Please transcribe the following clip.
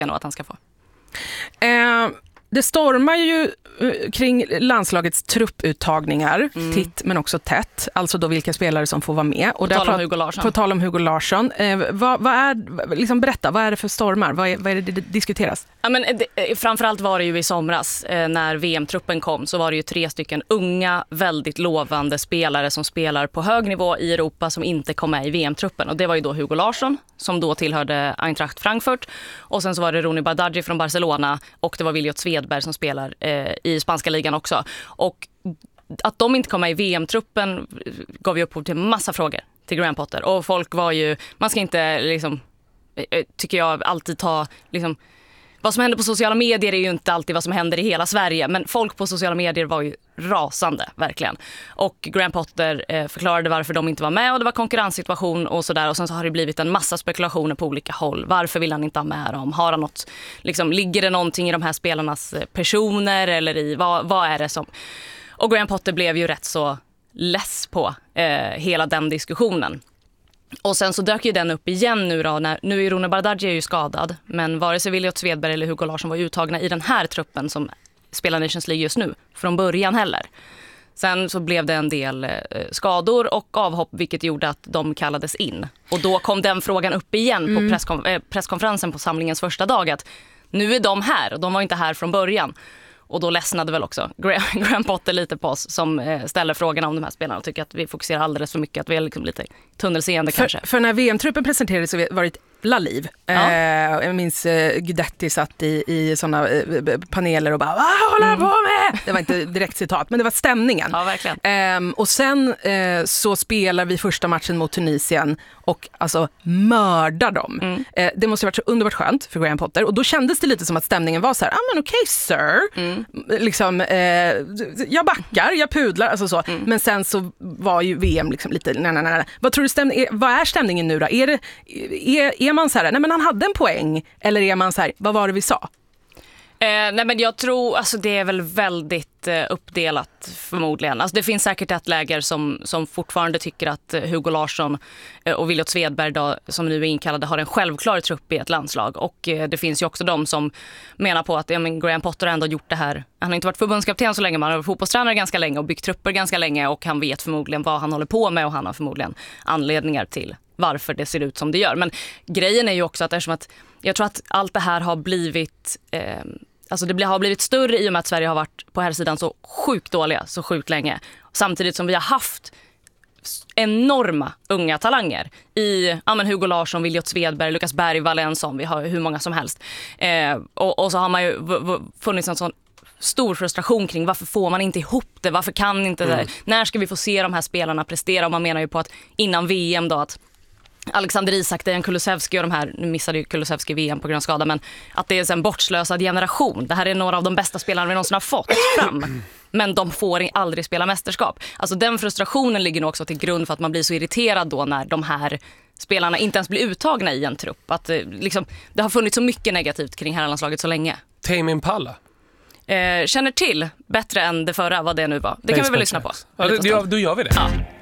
nog att han ska få. Det stormar ju kring landslagets trupputtagningar, titt men också tätt. Alltså då vilka spelare som får vara med. Och på tal om Hugo Larsson. Vad är, liksom berätta, vad är det för stormar? Vad är det diskuteras? Ja, men framförallt var det ju i somras när VM-truppen kom, så var det ju 3 stycken unga, väldigt lovande spelare som spelar på hög nivå i Europa som inte kom med i VM-truppen. Och det var ju då Hugo Larsson som då tillhörde Eintracht Frankfurt, och sen så var det Rooney Bardghji från Barcelona, och det var Williot Svedberg som spelar i spanska ligan också. Och att de inte kom med i VM-truppen gav ju upphov till massa frågor till Graham Potter. Och folk var ju, man ska inte liksom, tycker jag, alltid ta liksom, vad som händer på sociala medier är ju inte alltid vad som händer i hela Sverige, men folk på sociala medier var ju rasande, verkligen. Och Graham Potter förklarade varför de inte var med, och det var konkurrenssituation och sådär, och sen så har det blivit en massa spekulationer på olika håll. Varför vill han inte ha med dem? Har han något, liksom, ligger det någonting i de här spelarnas personer, eller i vad är det som... Och Graham Potter blev ju rätt så less på hela den diskussionen. Och sen så dök ju den upp igen nu då, nu är Rooney Bardghji ju skadad, men vare sig Williot Svedberg eller Hugo Larsson var uttagna i den här truppen som spelar Nations League just nu från början heller. Sen så blev det en del skador och avhopp, vilket gjorde att de kallades in. Och då kom den frågan upp igen på presskonferensen på samlingens första dag, att nu är de här och de var inte här från början. Och då ledsnade väl också Graham Potter lite på oss som ställer frågan om de här spelarna och tycker att vi fokuserar alldeles för mycket, att vi är liksom lite tunnelseende kanske. För när VM-truppen presenterades så var det ett liv. Ja. Jag minns Guidetti satt i sådana paneler och bara, vad håller han på med? Det var inte direkt citat, men det var stämningen. Ja, verkligen. Och sen så spelar vi första matchen mot Tunisien och alltså mördar dem. Det måste ha varit så underbart skönt för Graham Potter, och då kändes det lite som att stämningen var så här, men okej, sir. Liksom, jag backar, jag pudlar, alltså så. Men sen så var ju VM liksom lite, nej. Vad tror du vad är stämningen nu då? Är man så här, nej men han hade en poäng, eller är man så här, vad var det vi sa? Nej, men jag tror, alltså det är väl väldigt uppdelat förmodligen. Alltså det finns säkert ett läger som fortfarande tycker att Hugo Larsson och Williot Svedberg då, som nu är inkallade, har en självklar trupp i ett landslag. Och det finns ju också de som menar på att Graham Potter har ändå gjort det här. Han har inte varit förbundskapten så länge, man har varit fotbollstränare ganska länge och byggt trupper ganska länge, och han vet förmodligen vad han håller på med, och han har förmodligen anledningar till varför det ser ut som det gör. Men grejen är ju också att eftersom att jag tror att allt det här har blivit alltså det har blivit större i och med att Sverige har varit på här sidan så sjukt dåliga så sjukt länge. Samtidigt som vi har haft enorma unga talanger i Hugo Larsson, Williot Svedberg, Lukas Berg, Valensson, vi har hur många som helst. Och så har man ju funnits en sån stor frustration kring varför får man inte ihop det, varför kan inte det, när ska vi få se de här spelarna prestera? Och man menar ju på att innan VM då att Alexander Isak, Dejan Kulusevski och de här, nu missade ju Kulusevski VM på grund av skada, men att det är en bortslösad generation. Det här är några av de bästa spelarna vi någonsin har fått fram, men de får aldrig spela mästerskap. Alltså den frustrationen ligger nog också till grund för att man blir så irriterad då när de här spelarna inte ens blir uttagna i en trupp. Att liksom, det har funnits så mycket negativt kring herrlandslaget så länge. Tame Impala. Känner till bättre än det förra, vad det nu var. Det kan vi väl lyssna på. Ja, då gör vi det. Ja.